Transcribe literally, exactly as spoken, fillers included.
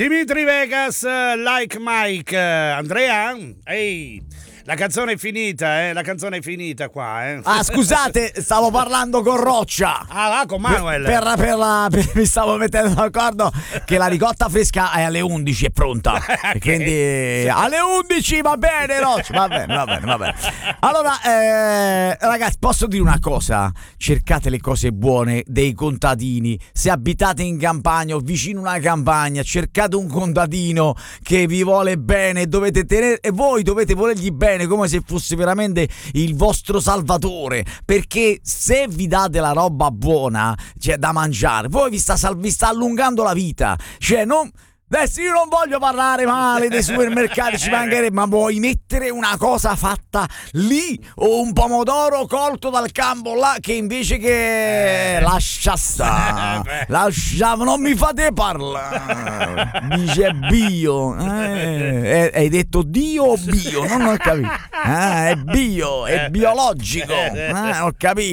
Dimitri Vegas, Like Mike. Andrea? Ehi, la canzone è finita, eh? La canzone è finita qua, eh? Ah, scusate, stavo parlando con Roccia. Ah, ah con Manuel. Per, per, per la, per, mi stavo mettendo d'accordo che la ricotta fresca è alle undici, è pronta. E quindi alle undici va bene, Roccia. Va bene, va bene, va bene. Allora, eh, ragazzi, posso dire una cosa? Cercate le cose buone dei contadini. Se abitate in campagna o vicino a una campagna, cercate un contadino che vi vuole bene, dovete tenere, e voi dovete volergli bene come se fosse veramente il vostro salvatore, perché se vi date la roba buona, cioè da mangiare, voi vi sta, vi sta allungando la vita. Cioè non adesso io non voglio parlare male dei supermercati, ci mancherebbe, ma vuoi mettere una cosa fatta lì o un pomodoro colto dal campo là che invece che lascia stare, lascia, non mi fate parlare, dice bio, eh, hai detto Dio o bio? Non ho capito, eh, è bio, è biologico, eh, ho capito.